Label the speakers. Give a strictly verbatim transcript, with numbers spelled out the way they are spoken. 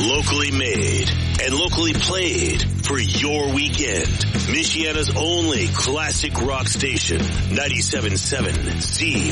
Speaker 1: Locally made and locally played for your weekend. Michiana's only classic rock station, ninety-seven point seven Z